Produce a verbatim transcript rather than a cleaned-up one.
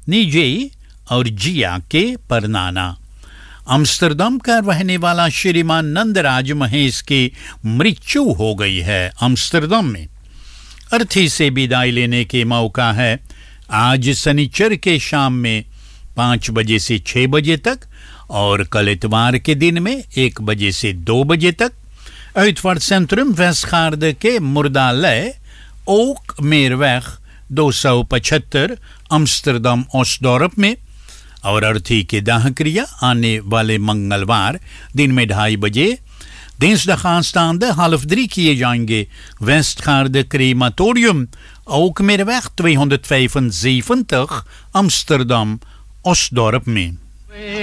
निजे और जिया के परनाना। अम्स्टरडम का रहने वाला श्रीमान नंदराज महेश की मृत्यु हो गई है। अम्स्टरडम में अर्थी से विदाई लेने के मौका है आज शनिचर के शाम में पाँच बजे से छह बजे तक और कल इतवार के दिन में एक बजे से दो बजे तक uitvaart centrum Westgaarde के मुर्दालय ओक मेरवेग दो सौ पचहत्तर अम्स्टरडम ओस्टडॉर्प में। और अर्थी के दाह क्रिया आने वाले मंगलवार दिन में ढाई बजे dinsdagaanstaande half drie किए जाएंगे Westgaarde crematorium ook meerweg tweehonderdvijfenzeventig Amsterdam Osdorp में।